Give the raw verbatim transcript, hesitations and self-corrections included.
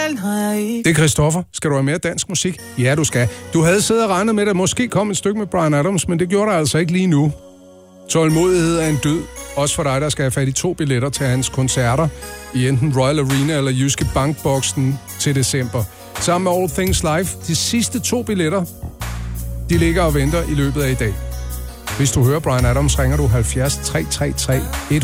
selv når jeg ikke... Det er Christoffer. Skal du have mere dansk musik? Ja, du skal. Du havde siddet og regnet med, at der måske kom et stykke med Bryan Adams, men det gjorde der altså ikke lige nu. Tålmodighed er en død. Også for dig, der skal have fat i to billetter til hans koncerter i enten Royal Arena eller Jyske Bankboksen til december. Sammen med All Things Live. De sidste to billetter, de ligger og venter i løbet af i dag. Hvis du hører Bryan Adams, ringer du halvfjerds tre tre tre et